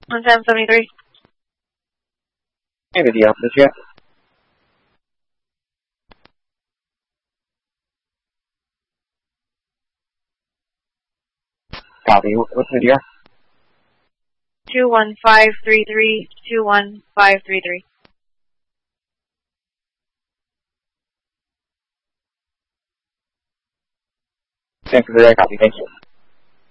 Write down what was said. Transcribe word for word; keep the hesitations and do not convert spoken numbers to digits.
one seven seventy-three. Hey, video, this here. Copy. What's the deal? two one five three three, two one five three three. Thank you for that copy. Thank you.